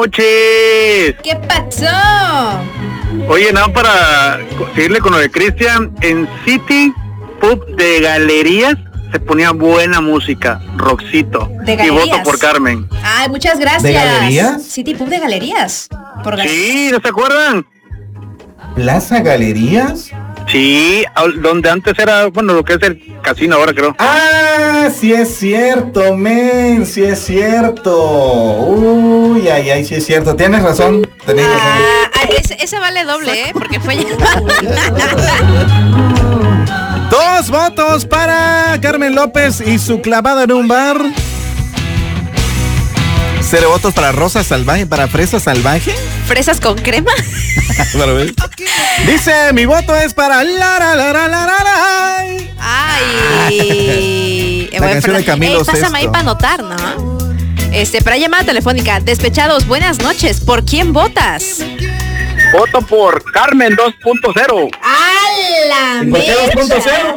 noches. ¿Qué pasó? Oye, nada para seguirle con lo de Cristian. En City Pub de Galerías se ponía buena música, rockcito. ¿De y voto por Carmen. Ay, muchas gracias. ¿De Galerías? City Pub de Galerías. Sí, ¿no se acuerdan? ¿Plaza Galerías? Sí, donde antes era, bueno, lo que es el casino ahora, creo. Ah, sí es cierto, men, sí es cierto. Uy, ay, sí es cierto. Tienes razón, tenéis razón. Ese vale doble, porque fue ya. 2 votos para Carmen López y su clavada en un bar. 0 votos para Rosa Salvaje, para Fresa Salvaje. ¿Fresas con crema? Dice, mi voto es para Ay. La canción de Camilo Pásame Sesto. ahí para anotar, ¿no? Para llamada telefónica. Despechados, buenas noches. ¿Por quién votas? Voto por Carmen 2.0. ¡A la ¿Por qué 2.0?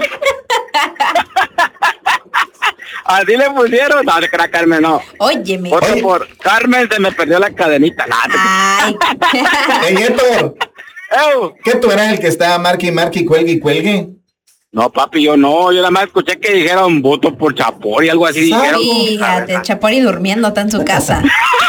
Así le pusieron. No, de cara Carmen, no. Óyeme. Voto por Carmen, se me perdió la cadenita. Ay. Hey, Héctor, ¿qué tú eras el que estaba marque y cuelgue? No, papi, yo no. Yo nada más escuché que dijeron voto por Chapori, algo así. Dijeron. Fíjate, Chapori durmiendo está en su casa.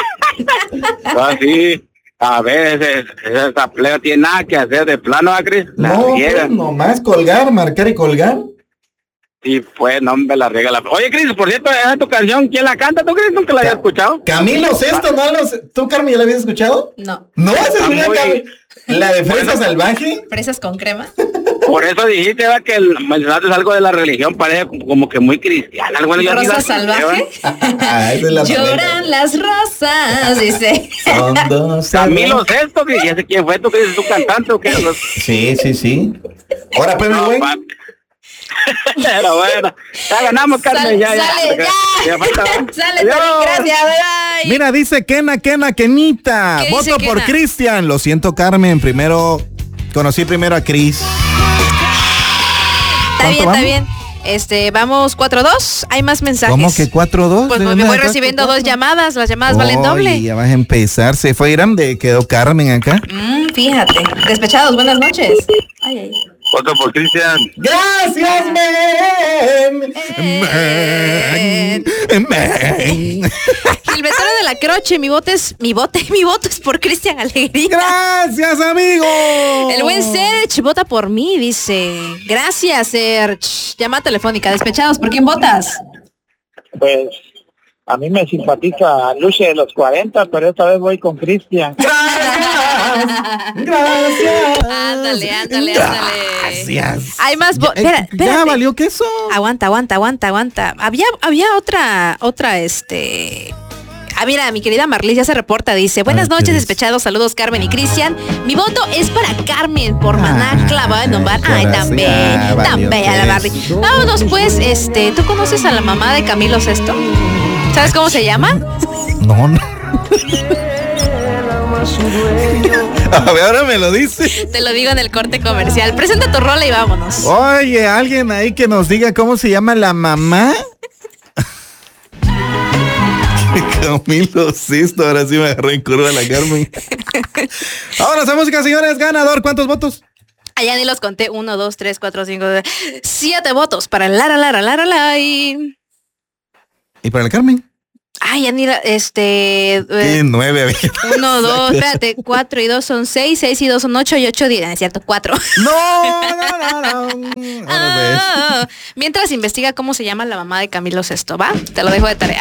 Así. A ver, esa plebe tiene nada que hacer de plano, ¿a Cris? No, pues, nomás colgar, marcar y colgar. Sí, pues, no me la riega la... Oye, Cris, por cierto, esa tu canción, ¿quién la canta? ¿Tú crees? ¿Nunca la había escuchado? Camilo Sesto, ¿no? ¿Tú, Carmen, ya la habías escuchado? No. ¿No has escuchado, Carmen? ¿La de Fresa Salvaje? ¿Fresas con crema? Por eso dijiste, ¿verdad? Que mencionaste algo de la religión, parece como que muy cristiana. Algo de ¿Rosa Salvaje? Lloran las rosas, dice. Son dos. Camilo Sesto, que ya sé quién fue, ¿tú crees? ¿Tu cantante o qué? Sí. Ahora, pues, mi güey. Pero bueno, ya ganamos, Carmen, ya. Sale, gracias, bye. Mira, dice Kenita. ¿Qué Voto dice por Kena? Cristian. Lo siento, Carmen. Conocí primero a Cris. Está bien. Vamos 4-2. Hay más mensajes. ¿Cómo que 4-2? Pues me voy recibiendo 2 llamadas. Las llamadas valen doble. Ya vas a empezar. Se fue grande. Quedó Carmen acá. Fíjate. Despechados, buenas noches. Ay. Voto por Cristian. Gracias, men. Gilberto de la Croche, mi voto es por Cristian Alegría. Gracias, amigo. El buen Serge vota por mí, dice. Gracias, Serge. Llama telefónica. Despechados, ¿por quién votas? Pues a mí me simpatiza Luche de los 40, pero esta vez voy con Cristian. Gracias. Ándale. Gracias. Hay más espérate. ¿Ya valió queso? Aguanta. Había otra. Mira, mi querida Marlis ya se reporta, dice, buenas noches, despechados, saludos Carmen y Cristian. Mi voto es para Carmen por Maná clavada en un bar. Ay, también a la Marlis. Vámonos pues, ¿tú conoces a la mamá de Camilo Sesto? ¿Sabes cómo se llama? No. A ver, ahora me lo dice. Te lo digo en el corte comercial. Presenta tu rola y vámonos. Oye, alguien ahí que nos diga cómo se llama la mamá. Camilo Sesto, ahora sí me agarré en curva la Carmen. Ahora esa música, señores, ganador. ¿Cuántos votos? Allá ni los conté. 1, 2, 3, 4, 5, 7 votos para el Lara. ¿Y para la Carmen? Ay, ya ni ¿Qué? 9. 1, 2, espérate, 4 y 2 son 6, 6 y 2 son 8 y 8, 10, es cierto, 4. No. Mientras investiga cómo se llama la mamá de Camilo Sesto, ¿va? Te lo dejo de tarea.